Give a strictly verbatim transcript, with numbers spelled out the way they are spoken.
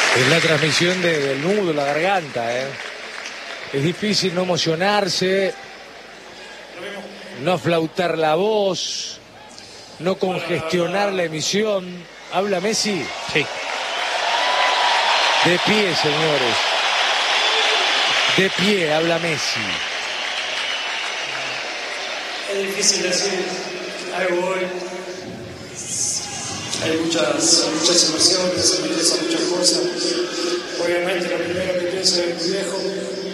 Es la transmisión de, del nudo, la garganta, ¿eh? Es difícil no emocionarse, no flautar la voz, no congestionar la emisión. ¿Habla Messi? Sí. De pie, señores. De pie, habla Messi. Es difícil decir algo hoy. Hay muchas, muchas emociones, se me pasan muchas cosas. Obviamente lo primero que pienso es mi viejo,